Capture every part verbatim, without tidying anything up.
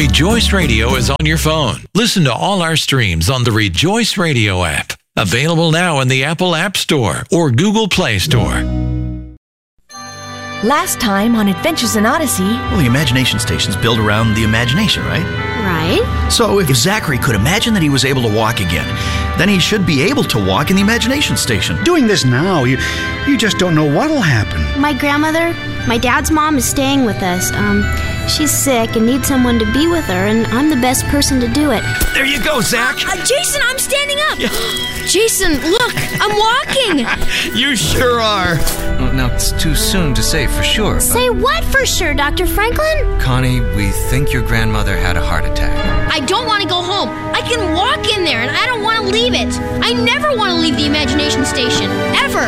Rejoice Radio is on your phone. Listen to all our streams on the Rejoice Radio app. Available now in the Apple App Store or Google Play Store. Last time on Adventures in Odyssey... Well, the imagination station's built around the imagination, right? Right. So if Zachary could imagine that he was able to walk again, then he should be able to walk in the imagination station. Doing this now, you you just don't know what'll happen. My grandmother, my dad's mom, is staying with us. Um, she's sick and needs someone to be with her, and I'm the best person to do it. There you go, Zach. Uh, uh, Jason, I'm standing up. Yeah. Jason, look, I'm walking. You sure are. Well, now, it's too soon to say for sure. But Say what for sure, Doctor Franklin? Connie, we think your grandmother had a heart attack. I don't want to go home. I can walk in there, and I don't want to leave it. I never want to leave the imagination station, ever.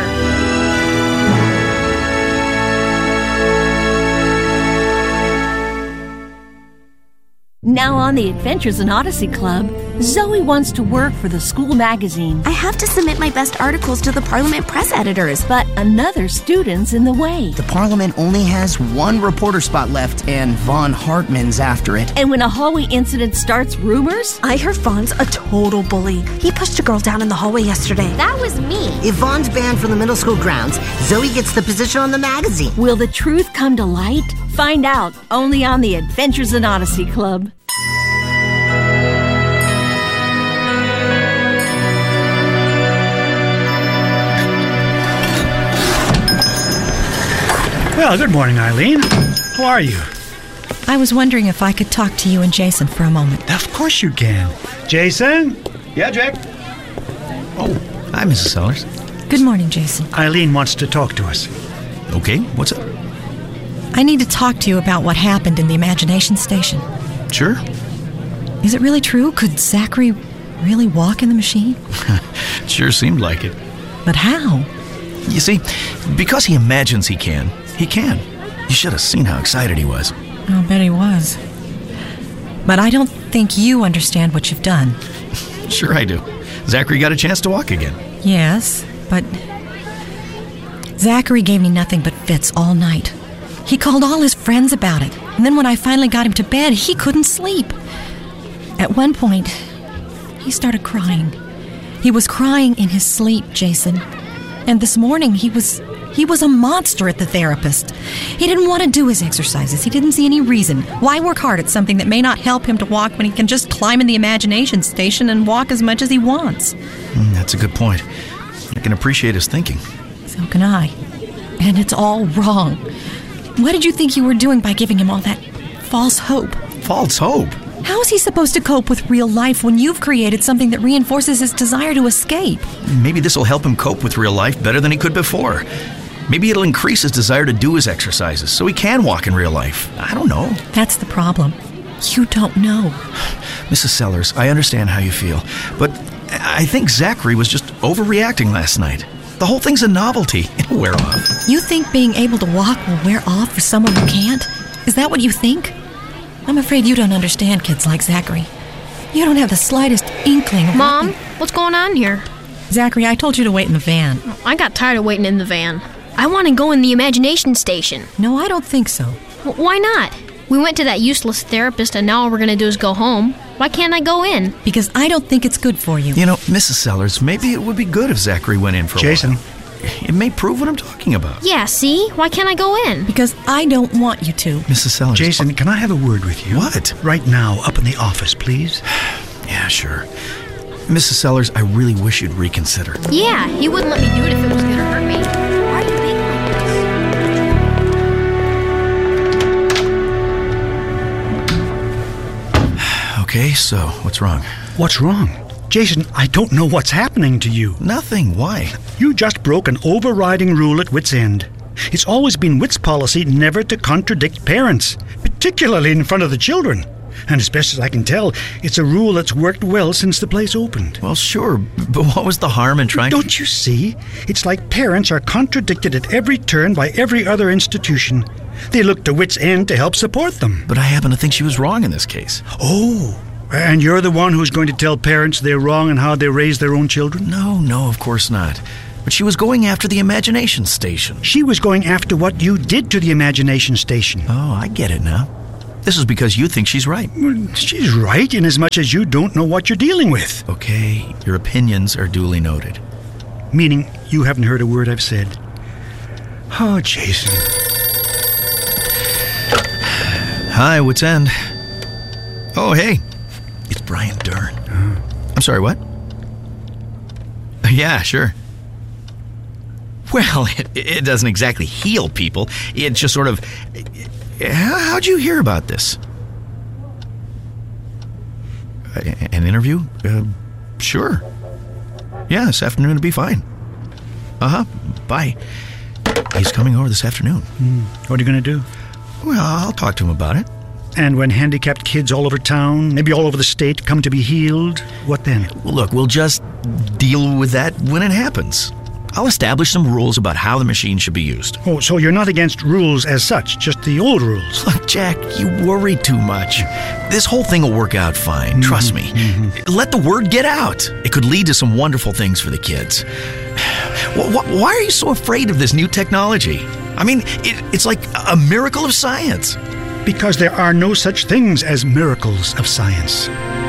Now on the Adventures in Odyssey Club, Zoe wants to work for the school magazine. I have to submit my best articles to the Parliament press editors. But another student's in the way. The Parliament only has one reporter spot left, and Von Hartman's after it. And when a hallway incident starts rumors... I heard Von's a total bully. He pushed a girl down in the hallway yesterday. That was me. If Von's banned from the middle school grounds, Zoe gets the position on the magazine. Will the truth come to light? Find out only on the Adventures in Odyssey Club. Well, good morning, Eileen. How are you? I was wondering if I could talk to you and Jason for a moment. Of course you can. Jason? Yeah, Jack? Oh, hi, Missus Sellers. Good morning, Jason. Eileen wants to talk to us. Okay, what's up? I need to talk to you about what happened in the imagination station. Sure. Is it really true? Could Zachary really walk in the machine? Sure seemed like it. But how? You see, because he imagines he can, he can. You should have seen how excited he was. I'll bet he was. But I don't think you understand what you've done. Sure I do. Zachary got a chance to walk again. Yes, but Zachary gave me nothing but fits all night. He called all his friends about it, and then when I finally got him to bed, he couldn't sleep. At one point, he started crying. He was crying in his sleep, Jason. And this morning, he was he was a monster at the therapist. He didn't want to do his exercises. He didn't see any reason. Why work hard at something that may not help him to walk when he can just climb in the imagination station and walk as much as he wants? Mm, that's a good point. I can appreciate his thinking. So can I. And it's all wrong. What did you think you were doing by giving him all that false hope? False hope? How is he supposed to cope with real life when you've created something that reinforces his desire to escape? Maybe this will help him cope with real life better than he could before. Maybe it'll increase his desire to do his exercises so he can walk in real life. I don't know. That's the problem. You don't know. Missus Sellers, I understand how you feel, but I think Zachary was just overreacting last night. The whole thing's a novelty. It'll wear off. You think being able to walk will wear off for someone who can't? Is that what you think? I'm afraid you don't understand kids like Zachary. You don't have the slightest inkling of Mom, what what's going on here? Zachary, I told you to wait in the van. I got tired of waiting in the van. I want to go in the imagination station. No, I don't think so. W- why not? We went to that useless therapist, and now all we're going to do is go home. Why can't I go in? Because I don't think it's good for you. You know, Missus Sellers, maybe it would be good if Zachary went in for Jason. a while. It may prove what I'm talking about. Yeah, see? Why can't I go in? Because I don't want you to. Missus Sellers. Jason, can I have a word with you? What? Right now, up in the office, please. Yeah, sure. Missus Sellers, I really wish you'd reconsider. Yeah, he wouldn't let me do it if it was going to hurt me. Why are you being like this? Okay, so what's wrong? What's wrong? Jason, I don't know what's happening to you. Nothing. Why? You just broke an overriding rule at Wit's End. It's always been Wit's policy never to contradict parents, particularly in front of the children. And as best as I can tell, it's a rule that's worked well since the place opened. Well, sure, but what was the harm in trying... Don't you see? It's like parents are contradicted at every turn by every other institution. They look to Wit's End to help support them. But I happen to think she was wrong in this case. Oh, and you're the one who's going to tell parents they're wrong in how they raise their own children? No, no, of course not. But she was going after the imagination station. She was going after what you did to the imagination station. Oh, I get it now. This is because you think she's right. Well, she's right in as much as you don't know what you're dealing with. Okay, your opinions are duly noted. Meaning you haven't heard a word I've said. Oh, Jason. Hi, Wits End. Oh, hey. It's Brian Dern. Oh. I'm sorry, what? Yeah, sure. Well, it, it doesn't exactly heal people. It just sort of... How'd you hear about this? An interview? Uh, sure. Yeah, this afternoon will be fine. Uh-huh. Bye. He's coming over this afternoon. Mm. What are you going to do? Well, I'll talk to him about it. And when handicapped kids all over town, maybe all over the state, come to be healed, what then? Look, we'll just deal with that when it happens. I'll establish some rules about how the machine should be used. Oh, so you're not against rules as such, just the old rules. Look, Jack, you worry too much. This whole thing will work out fine, mm-hmm, trust me. Mm-hmm. Let the word get out. It could lead to some wonderful things for the kids. Why are you so afraid of this new technology? I mean, it, it's like a miracle of science. Because there are no such things as miracles of science.